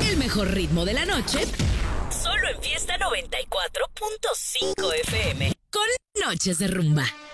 El mejor ritmo de la noche, solo en Fiesta 94.5 FM, con Noches de Rumba.